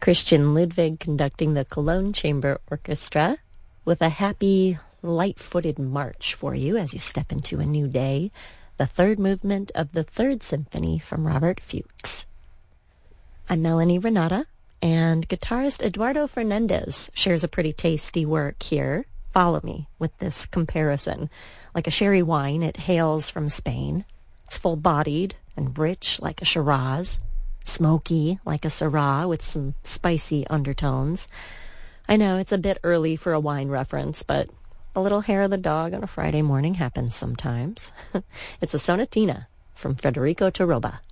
Christian Ludwig conducting the Cologne Chamber Orchestra with a happy, light-footed march for you as you step into a new day, the third movement of the Third Symphony from Robert Fuchs. I'm Melanie Renata, and guitarist Eduardo Fernandez shares a pretty tasty work here. Follow me with this comparison. Like a sherry wine, it hails from Spain. It's full-bodied and rich like a Shiraz, smoky like a Syrah with some spicy undertones. I know it's a bit early for a wine reference, but a little hair of the dog on a Friday morning happens sometimes. It's a sonatina from Federico Torroba.